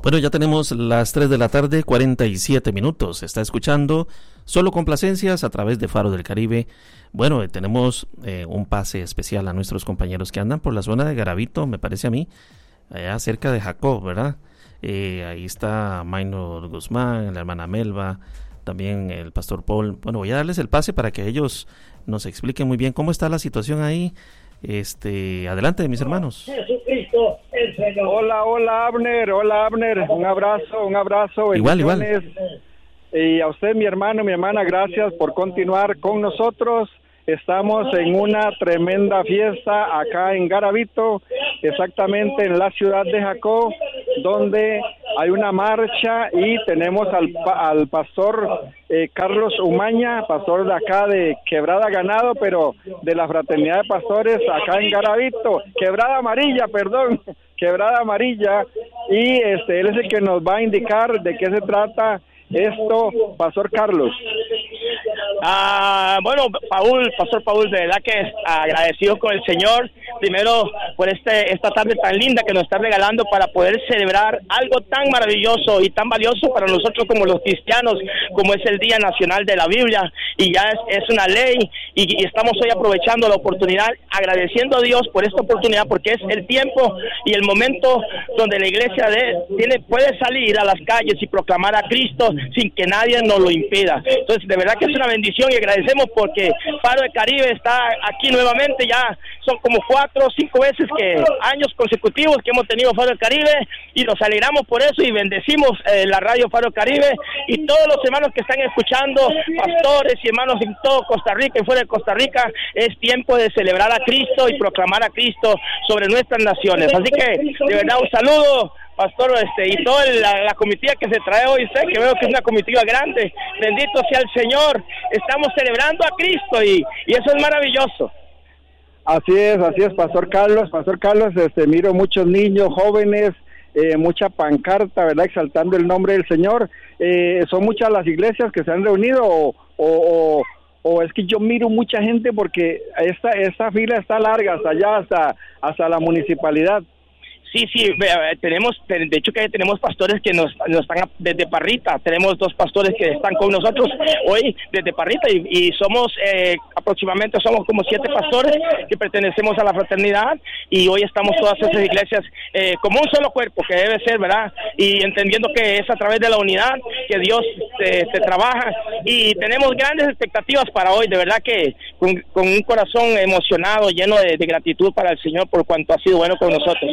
Bueno, ya tenemos las 3 de la tarde, 47 minutos. Está escuchando Solo Complacencias a través de Faro del Caribe. Bueno, tenemos un pase especial a nuestros compañeros que andan por la zona de Garavito, me parece a mí, allá cerca de Jacob, ¿verdad? Ahí está Maynor Guzmán, la hermana Melba, también el pastor Paul. Bueno, voy a darles el pase para que ellos nos expliquen muy bien cómo está la situación ahí. Adelante, mis hermanos. Jesucristo, el Señor. Hola Abner, un abrazo. Igual. Y a usted, mi hermano, mi hermana, gracias por continuar con nosotros. Estamos en una tremenda fiesta acá en Garavito, exactamente en la ciudad de Jacob, donde hay una marcha y tenemos al pastor Carlos Umaña, pastor de acá de Quebrada Ganado, pero de la Fraternidad de Pastores acá en Garavito, Quebrada Amarilla, y él es el que nos va a indicar de qué se trata esto, pastor Carlos. Pastor Paul, de verdad que agradecido con el Señor, primero por esta tarde tan linda que nos está regalando para poder celebrar algo tan maravilloso y tan valioso para nosotros como los cristianos, como es el Día Nacional de la Biblia, y ya es una ley, y estamos hoy aprovechando la oportunidad, agradeciendo a Dios por esta oportunidad, porque es el tiempo y el momento donde la iglesia puede salir a las calles y proclamar a Cristo sin que nadie nos lo impida. Entonces, de verdad que es una bendición y agradecemos porque Faro del Caribe está aquí nuevamente. Ya son como 4 o 5 años consecutivos que hemos tenido Faro del Caribe, y nos alegramos por eso y bendecimos la radio Faro del Caribe y todos los hermanos que están escuchando, pastores y hermanos en todo Costa Rica y fuera de Costa Rica. Es tiempo de celebrar a Cristo y proclamar a Cristo sobre nuestras naciones. Así que, de verdad, un saludo, pastor, y toda la comitiva que se trae hoy, sé que veo que es una comitiva grande. Bendito sea el Señor. Estamos celebrando a Cristo y eso es maravilloso. Así es, Pastor Carlos, miro muchos niños, jóvenes, mucha pancarta, ¿verdad?, exaltando el nombre del Señor. ¿Son muchas las iglesias que se han reunido o es que yo miro mucha gente porque esta fila está larga hasta allá, hasta la municipalidad? Sí, de hecho que tenemos pastores que nos están desde Parrita. Tenemos 2 pastores que están con nosotros hoy desde Parrita y somos aproximadamente como 7 pastores que pertenecemos a la fraternidad, y hoy estamos todas esas iglesias como un solo cuerpo, que debe ser, ¿verdad? Y entendiendo que es a través de la unidad que Dios se trabaja, y tenemos grandes expectativas para hoy, de verdad que con un corazón emocionado, lleno de gratitud para el Señor por cuanto ha sido bueno con nosotros.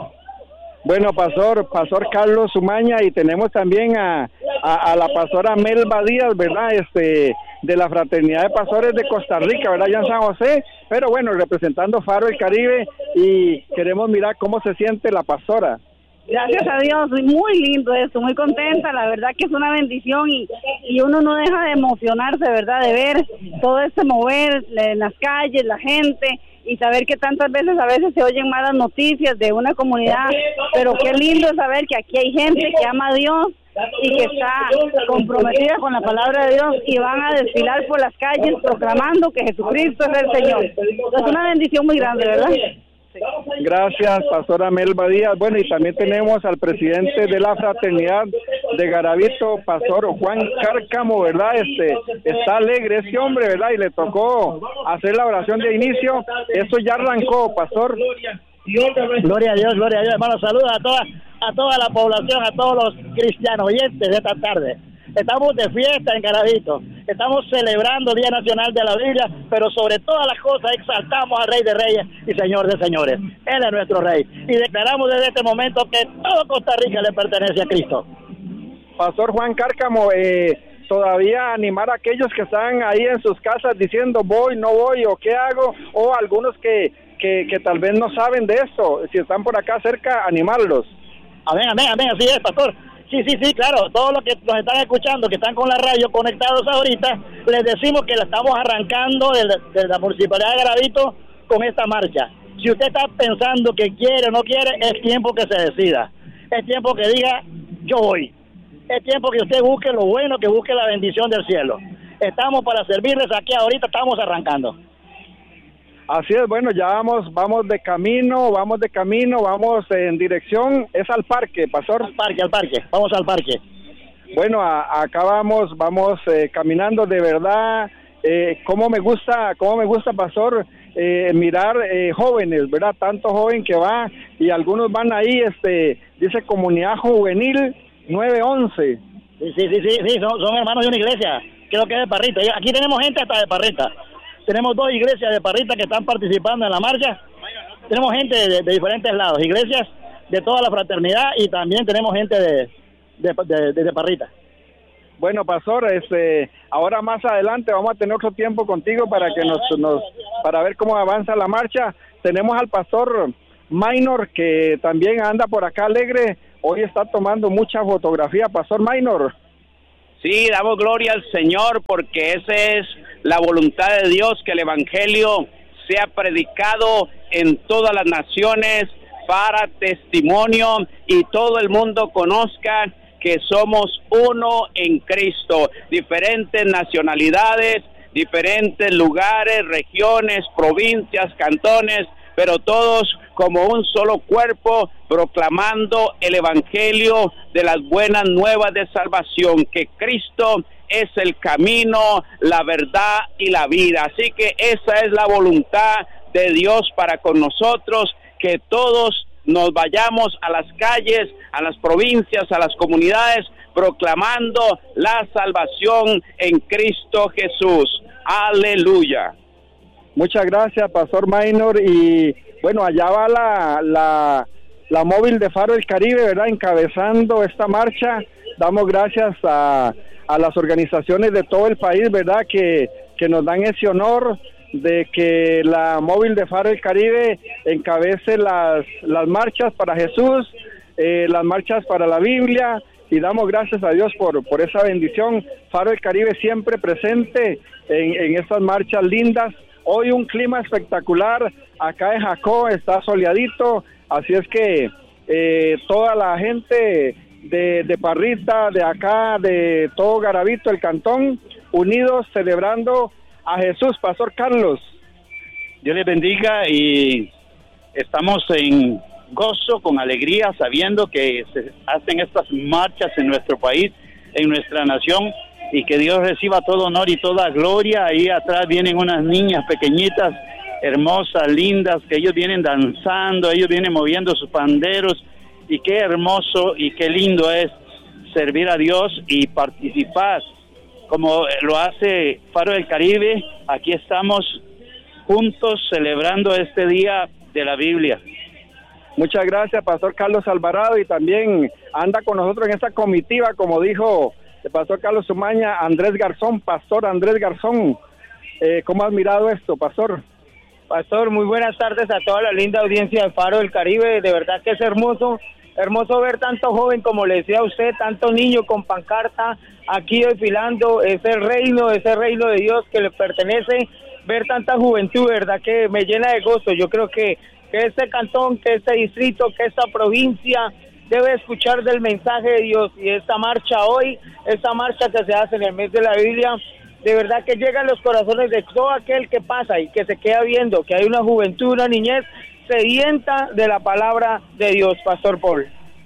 Bueno, pastor Carlos Umaña, y tenemos también a la pastora Melba Díaz, ¿verdad? De la Fraternidad de Pastores de Costa Rica, ¿verdad? Ya en San José, pero bueno, representando Faro del Caribe, y queremos mirar cómo se siente la pastora. Gracias a Dios, muy lindo esto, muy contenta, la verdad que es una bendición y uno no deja de emocionarse, ¿verdad? De ver todo este mover en las calles, la gente, y saber que tantas veces a veces se oyen malas noticias de una comunidad, pero qué lindo saber que aquí hay gente que ama a Dios y que está comprometida con la palabra de Dios, y van a desfilar por las calles proclamando que Jesucristo es el Señor. Es una bendición muy grande, ¿verdad? Gracias, pastora Melba Díaz. Bueno, y también tenemos al presidente de la Fraternidad de Garavito, pastor Juan Cárcamo, ¿verdad? Está alegre ese hombre, ¿verdad? Y le tocó hacer la oración de inicio. Eso ya arrancó, pastor. Gloria a Dios, hermano. Saludos a toda la población, a todos los cristianos oyentes de esta tarde. Estamos de fiesta en Garavito, estamos celebrando el Día Nacional de la Biblia, pero sobre todas las cosas exaltamos al Rey de Reyes y Señor de Señores. Él es nuestro Rey, y declaramos desde este momento que todo Costa Rica le pertenece a Cristo. Pastor Juan Cárcamo, todavía animar a aquellos que están ahí en sus casas diciendo voy, no voy, o qué hago, o algunos que tal vez no saben de esto, si están por acá cerca, animarlos. Amén, así es, pastor. Sí, claro, todos los que nos están escuchando, que están con la radio conectados ahorita, les decimos que la estamos arrancando de la Municipalidad de Garavito con esta marcha. Si usted está pensando que quiere o no quiere, es tiempo que se decida. Es tiempo que diga, yo voy. Es tiempo que usted busque lo bueno, que busque la bendición del cielo. Estamos para servirles aquí ahorita, estamos arrancando. Así es, bueno, ya vamos de camino, vamos en dirección, es al parque, pastor. Al parque, vamos al parque. Bueno, acá vamos caminando, de verdad, cómo me gusta, pastor, mirar jóvenes, ¿verdad? Tanto joven que va, y algunos van ahí, dice Comunidad Juvenil 911. Sí, son hermanos de una iglesia, creo que es de Parrita. Aquí tenemos gente hasta de Parrita. Tenemos 2 iglesias de Parrita que están participando en la marcha. Tenemos gente de diferentes lados, iglesias de toda la fraternidad, y también tenemos gente de Parrita. Bueno, pastor, ahora más adelante vamos a tener otro tiempo contigo para que para ver cómo avanza la marcha. Tenemos al pastor Minor, que también anda por acá alegre. Hoy está tomando mucha fotografía, pastor Minor. Sí, damos gloria al Señor, porque esa es la voluntad de Dios, que el Evangelio sea predicado en todas las naciones para testimonio, y todo el mundo conozca que somos uno en Cristo, diferentes nacionalidades, diferentes lugares, regiones, provincias, cantones, pero todos como un solo cuerpo, proclamando el Evangelio de las buenas nuevas de salvación, que Cristo es el camino, la verdad y la vida. Así que esa es la voluntad de Dios para con nosotros, que todos nos vayamos a las calles, a las provincias, a las comunidades, proclamando la salvación en Cristo Jesús. Aleluya. Muchas gracias, pastor Minor. Y bueno, allá va la móvil de Faro del Caribe, ¿verdad?, encabezando esta marcha. Damos gracias a las organizaciones de todo el país, ¿verdad?, que nos dan ese honor de que la móvil de Faro del Caribe encabece las marchas para Jesús, las marchas para la Biblia, y damos gracias a Dios por esa bendición. Faro del Caribe siempre presente en estas marchas lindas. Hoy un clima espectacular, acá en Jacó está soleadito, así es que toda la gente de Parrita, de acá, de todo Garavito, el cantón, unidos celebrando a Jesús. Pastor Carlos. Dios les bendiga, y estamos en gozo, con alegría, sabiendo que se hacen estas marchas en nuestro país, en nuestra nación, y que Dios reciba todo honor y toda gloria. Ahí atrás vienen unas niñas pequeñitas, hermosas, lindas, que ellos vienen danzando, ellos vienen moviendo sus panderos, y qué hermoso y qué lindo es servir a Dios y participar como lo hace Faro del Caribe. Aquí estamos juntos celebrando este día de la Biblia. Muchas gracias, pastor Carlos Alvarado, y también anda con nosotros en esta comitiva, como dijo el pastor Carlos Sumaña, Andrés Garzón. Pastor Andrés Garzón, ¿cómo has mirado esto, pastor? Pastor, muy buenas tardes a toda la linda audiencia de Faro del Caribe. De verdad que es hermoso ver tanto joven, como le decía a usted, tanto niño con pancarta aquí desfilando. Es el reino de Dios que le pertenece. Ver tanta juventud, verdad que me llena de gozo. Yo creo que este cantón, que este distrito, que esta provincia debe escuchar del mensaje de Dios, y esta marcha hoy, esta marcha que se hace en el mes de la Biblia, de verdad que llega a los corazones de todo aquel que pasa y que se queda viendo que hay una juventud, una niñez sedienta de la palabra de Dios, Pastor Paul.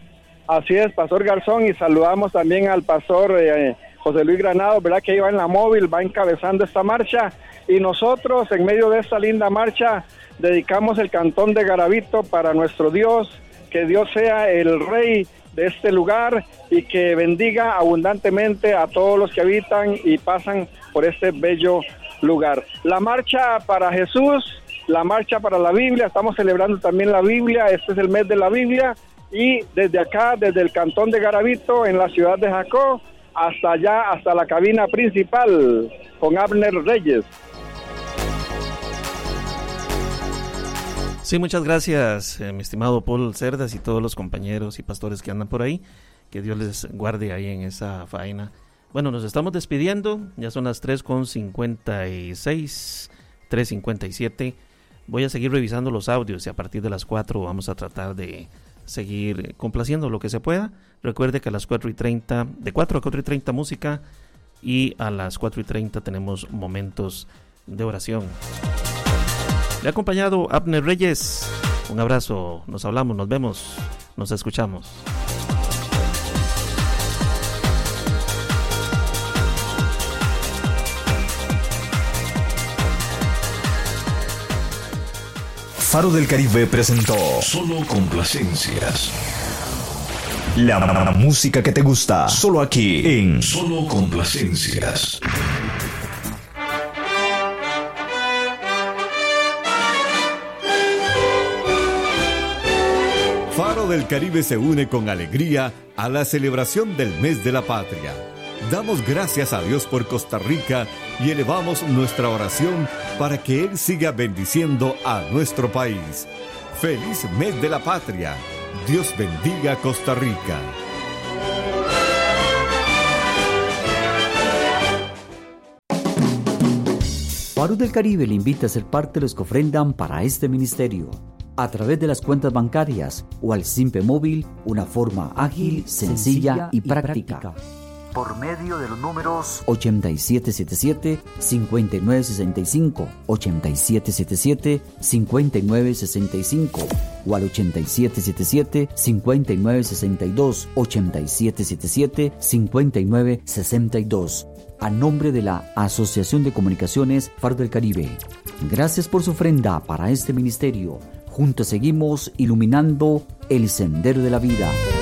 Así es, Pastor Garzón, y saludamos también al pastor José Luis Granado, ¿verdad?, que iba en la móvil, va encabezando esta marcha, y nosotros en medio de esta linda marcha dedicamos el cantón de Garavito para nuestro Dios, que Dios sea el rey de este lugar y que bendiga abundantemente a todos los que habitan y pasan por este bello lugar. La marcha para Jesús, la marcha para la Biblia, estamos celebrando también la Biblia, este es el mes de la Biblia, y desde acá, desde el cantón de Garavito, en la ciudad de Jacó, hasta allá, hasta la cabina principal, con Abner Reyes. Sí, muchas gracias, mi estimado Paul Cerdas, y todos los compañeros y pastores que andan por ahí. Que Dios les guarde ahí en esa faena. Bueno, nos estamos despidiendo, ya son las 3:56, 3:57. Voy a seguir revisando los audios, y a partir de las 4 vamos a tratar de seguir complaciendo lo que se pueda. Recuerde que a las 4:30, de 4 a 4:30 música, y a las 4:30 tenemos momentos de oración. Le ha acompañado Abner Reyes. Un abrazo, nos hablamos, nos vemos, nos escuchamos. Faro del Caribe presentó Solo Complacencias. La música que te gusta, solo aquí en Solo Complacencias. Faro del Caribe se une con alegría a la celebración del Mes de la Patria. Damos gracias a Dios por Costa Rica y elevamos nuestra oración para que Él siga bendiciendo a nuestro país. ¡Feliz Mes de la Patria! Dios bendiga Costa Rica. Faro del Caribe le invita a ser parte de los que ofrendan para este ministerio. A través de las cuentas bancarias o al Simpe Móvil, una forma ágil, sencilla y práctica. Por medio de los números 8777-5965, 8777-5965 o al 8777-5962, 8777-5962. A nombre de la Asociación de Comunicaciones Faro del Caribe. Gracias por su ofrenda para este ministerio. Juntos seguimos iluminando el sendero de la vida.